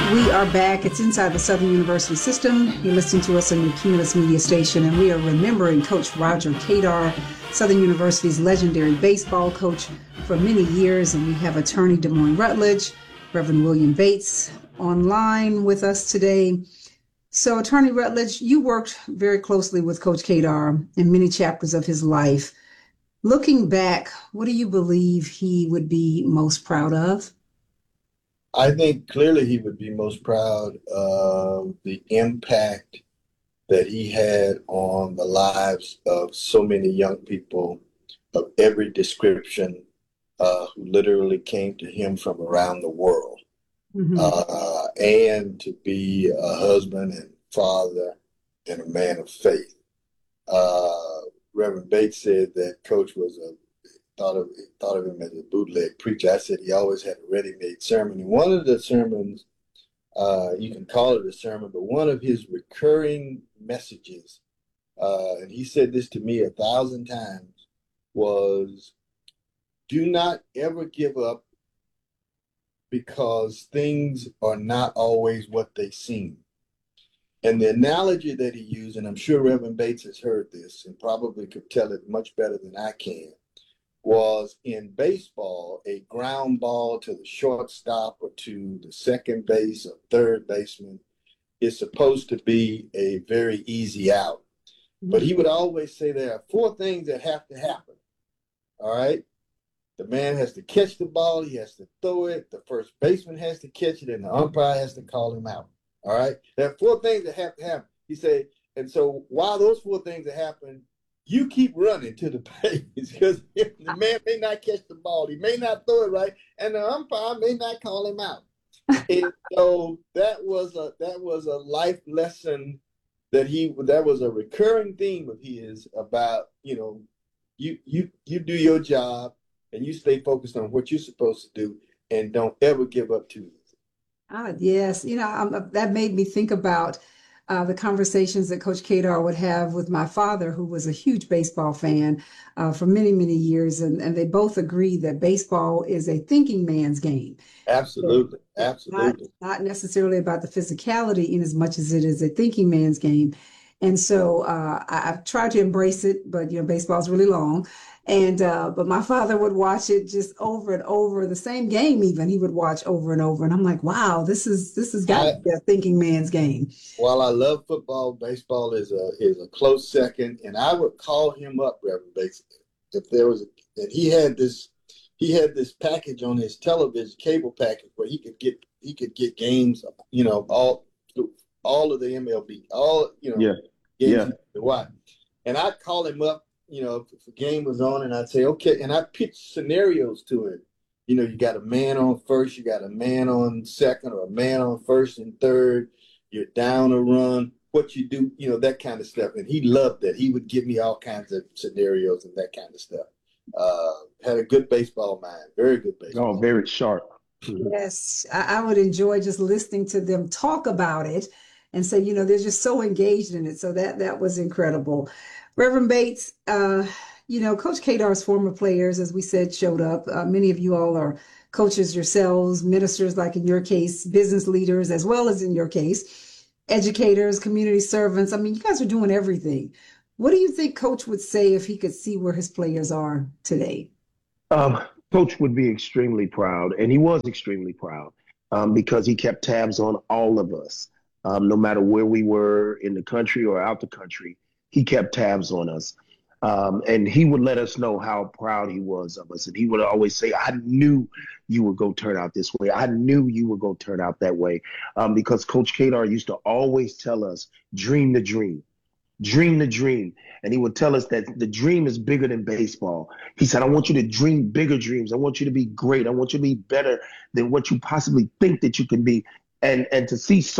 We are back. It's inside the Southern University system. You're listening to us on your Cumulus Media Station, and we are remembering Coach Roger Kadar, Southern University's legendary baseball coach for many years. And we have attorney Demoyne Rutledge, Reverend William Bates, online with us today. So, Attorney Rutledge, you worked very closely with Coach Kadar in many chapters of his life. Looking back, what do you believe he would be most proud of? I think clearly he would be most proud of the impact that he had on the lives of so many young people of every description who literally came to him from around the world. Mm-hmm. And to be a husband and father and a man of faith. Reverend Bates said that Coach was thought of him as a bootleg preacher. I said he always had a ready-made sermon. And one of the sermons, you can call it a sermon, but one of his recurring messages, and he said this to me 1,000 times, was do not ever give up because things are not always what they seem. And the analogy that he used, and I'm sure Reverend Bates has heard this and probably could tell it much better than I can, was in baseball, a ground ball to the shortstop or to the second base or third baseman is supposed to be a very easy out. But he would always say there are 4 things that have to happen. All right. The man has to catch the ball. He has to throw it. The first baseman has to catch it, and the umpire has to call him out. All right. There are 4 things that have to happen. He said, and so while those 4 things that happen, you keep running to the base because the man may not catch the ball. He may not throw it right, and the umpire may not call him out. And so that was a life lesson that was a recurring theme of his about, you do your job and you stay focused on what you're supposed to do and don't ever give up too easy. Yes. That made me think about the conversations that Coach Kadar would have with my father, who was a huge baseball fan for many, many years. And they both agreed that baseball is a thinking man's game. Absolutely. Not, Absolutely. not necessarily about the physicality in as much as it is a thinking man's game. And so I've tried to embrace it, but baseball's really long. And but my father would watch it just over and over, the same game even he would watch over and over. And I'm like, wow, this has got to be a thinking man's game. While I love football, baseball is a close second. And I would call him up, Reverend Bates, if there was and he had this package on his television, cable package, where he could get games, all of the MLB, Yeah. games Yeah. he could watch. And I'd call him up, if the game was on, and I'd say, okay, and I'd pitch scenarios to him. You got a man on first, you got a man on second, or a man on first and third, you're down a run, what you do, that kind of stuff. And he loved that. He would give me all kinds of scenarios and that kind of stuff. Had a good baseball mind, very good Oh, baseball. very sharp. Yes, I would enjoy just listening to them talk about it and say, they're just so engaged in it. So that was incredible. Reverend Bates, Coach Kadar's former players, as we said, showed up. Many of you all are coaches yourselves, ministers, like in your case, business leaders, as well as in your case, educators, community servants. I mean, you guys are doing everything. What do you think Coach would say if he could see where his players are today? Um, Coach would be extremely proud, and he was extremely proud because he kept tabs on all of us, no matter where we were in the country or out the country. He kept tabs on us, and he would let us know how proud he was of us. And he would always say, "I knew you would go turn out this way. I knew you would go turn out that way," because Coach Kadar used to always tell us, "Dream the dream." Dream the dream. And he would tell us that the dream is bigger than baseball. He said, I want you to dream bigger dreams. I want you to be great. I want you to be better than what you possibly think that you can be. And to see